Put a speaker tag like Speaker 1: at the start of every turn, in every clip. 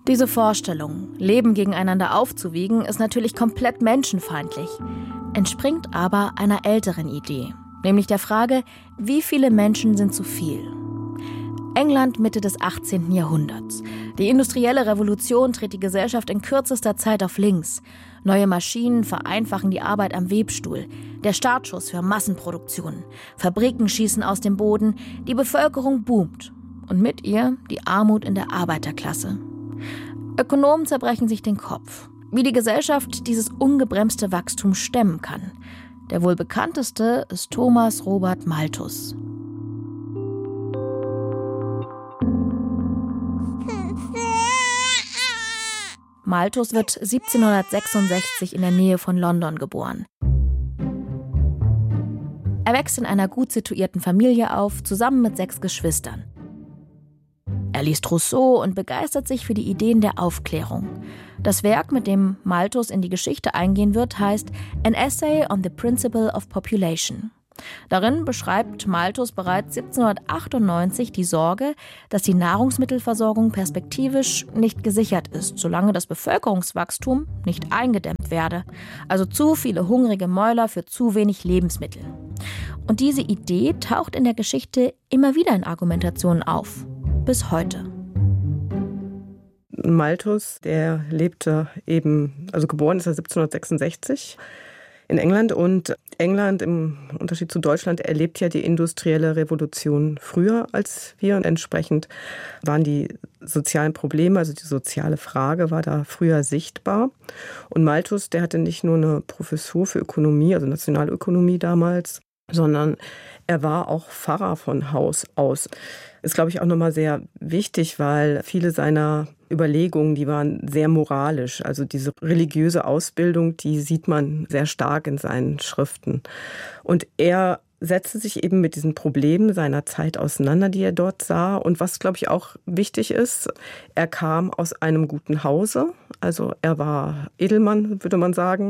Speaker 1: Diese Vorstellung, Leben gegeneinander aufzuwiegen, ist natürlich komplett menschenfeindlich, entspringt aber einer älteren Idee, nämlich der Frage, wie viele Menschen sind zu viel? England Mitte des 18. Jahrhunderts. Die industrielle Revolution dreht die Gesellschaft in kürzester Zeit auf links. Neue Maschinen vereinfachen die Arbeit am Webstuhl. Der Startschuss für Massenproduktion. Fabriken schießen aus dem Boden. Die Bevölkerung boomt. Und mit ihr die Armut in der Arbeiterklasse. Ökonomen zerbrechen sich den Kopf, wie die Gesellschaft dieses ungebremste Wachstum stemmen kann. Der wohl bekannteste ist Thomas Robert Malthus. Malthus wird 1766 in der Nähe von London geboren. Er wächst in einer gut situierten Familie auf, zusammen mit 6 Geschwistern. Er liest Rousseau und begeistert sich für die Ideen der Aufklärung. Das Werk, mit dem Malthus in die Geschichte eingehen wird, heißt An Essay on the Principle of Population. Darin beschreibt Malthus bereits 1798 die Sorge, dass die Nahrungsmittelversorgung perspektivisch nicht gesichert ist, solange das Bevölkerungswachstum nicht eingedämmt werde. Also zu viele hungrige Mäuler für zu wenig Lebensmittel. Und diese Idee taucht in der Geschichte immer wieder in Argumentationen auf. Bis heute.
Speaker 2: Malthus, der lebte geboren ist er 1766 in England. Und England, im Unterschied zu Deutschland, erlebt ja die industrielle Revolution früher als wir. Und entsprechend waren die sozialen Probleme, also die soziale Frage, war da früher sichtbar. Und Malthus, der hatte nicht nur eine Professur für Ökonomie, also Nationalökonomie damals, sondern er war auch Pfarrer von Haus aus. Ist, glaube ich, auch nochmal sehr wichtig, weil viele seiner Überlegungen, die waren sehr moralisch. Also diese religiöse Ausbildung, die sieht man sehr stark in seinen Schriften. Und er setzte sich eben mit diesen Problemen seiner Zeit auseinander, die er dort sah. Und was, glaube ich, auch wichtig ist, er kam aus einem guten Hause. Also er war Edelmann, würde man sagen.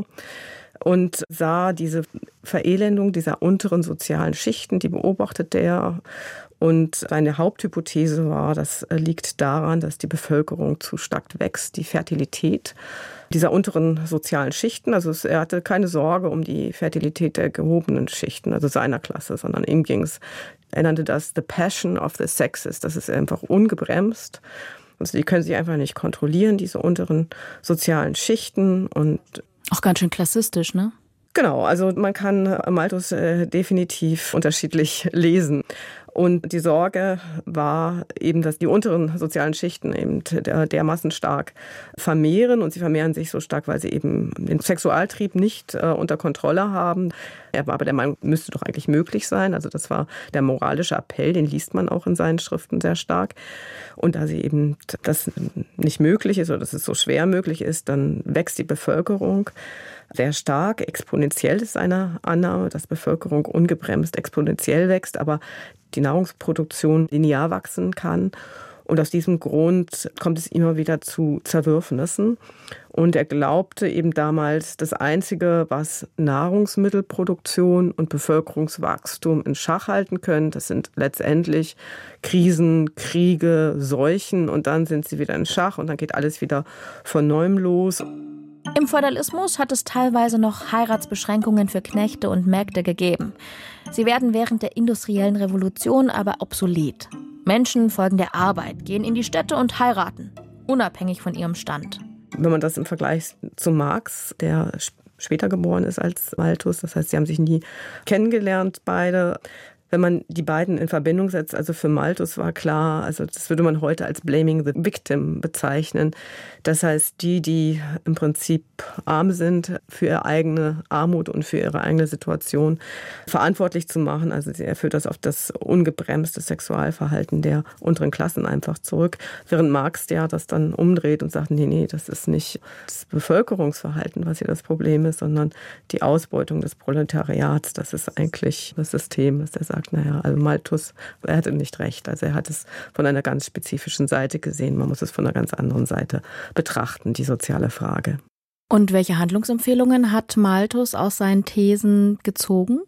Speaker 2: Und sah diese Verelendung dieser unteren sozialen Schichten, die beobachtete er. Und seine Haupthypothese war, das liegt daran, dass die Bevölkerung zu stark wächst, die Fertilität dieser unteren sozialen Schichten. Also er hatte keine Sorge um die Fertilität der gehobenen Schichten, also seiner Klasse, sondern ihm ging es, er nannte das the passion of the sexes. Das ist einfach ungebremst. Also die können sich einfach nicht kontrollieren, diese unteren sozialen Schichten. Und
Speaker 1: auch ganz schön klassistisch, ne?
Speaker 2: Genau, also man kann Malthus definitiv unterschiedlich lesen. Und die Sorge war eben, dass die unteren sozialen Schichten eben dermaßen stark vermehren. Und sie vermehren sich so stark, weil sie eben den Sexualtrieb nicht unter Kontrolle haben. Er war aber der Meinung, müsste doch eigentlich möglich sein. Also das war der moralische Appell, den liest man auch in seinen Schriften sehr stark. Und da sie eben das nicht möglich ist oder dass es so schwer möglich ist, dann wächst die Bevölkerung sehr stark. Exponentiell ist seine Annahme, dass Bevölkerung ungebremst exponentiell wächst, aber die Nahrungsproduktion linear wachsen kann. Und aus diesem Grund kommt es immer wieder zu Zerwürfnissen. Und er glaubte eben damals, das Einzige, was Nahrungsmittelproduktion und Bevölkerungswachstum in Schach halten können, das sind letztendlich Krisen, Kriege, Seuchen. Und dann sind sie wieder in Schach und dann geht alles wieder von neuem los.
Speaker 1: Im Feudalismus hat es teilweise noch Heiratsbeschränkungen für Knechte und Mägde gegeben. Sie werden während der industriellen Revolution aber obsolet. Menschen folgen der Arbeit, gehen in die Städte und heiraten, unabhängig von ihrem Stand.
Speaker 2: Wenn man das im Vergleich zu Marx, der später geboren ist als Malthus, das heißt, sie haben sich nie kennengelernt, beide. Wenn man die beiden in Verbindung setzt, also für Malthus war klar, also das würde man heute als blaming the victim bezeichnen. Das heißt, die im Prinzip arm sind, für ihre eigene Armut und für ihre eigene Situation verantwortlich zu machen. Also er führt das auf das ungebremste Sexualverhalten der unteren Klassen einfach zurück. Während Marx der das dann umdreht und sagt, nee, das ist nicht das Bevölkerungsverhalten, was hier das Problem ist, sondern die Ausbeutung des Proletariats. Das ist eigentlich das System, das er sagt. Also Malthus, er hatte nicht recht. Also er hat es von einer ganz spezifischen Seite gesehen. Man muss es von einer ganz anderen Seite betrachten, die soziale Frage.
Speaker 1: Und welche Handlungsempfehlungen hat Malthus aus seinen Thesen gezogen?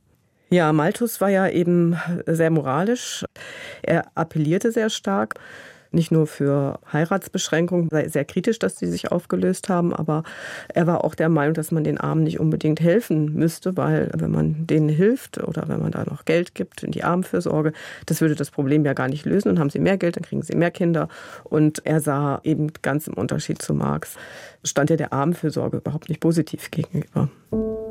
Speaker 2: Ja, Malthus war ja eben sehr moralisch. Er appellierte sehr stark nicht nur für Heiratsbeschränkungen, sei sehr kritisch, dass die sich aufgelöst haben, aber er war auch der Meinung, dass man den Armen nicht unbedingt helfen müsste, weil wenn man denen hilft oder wenn man da noch Geld gibt in die Armenfürsorge, das würde das Problem ja gar nicht lösen. Und haben sie mehr Geld, dann kriegen sie mehr Kinder. Und er sah eben ganz im Unterschied zu Marx, stand ja der Armenfürsorge überhaupt nicht positiv gegenüber.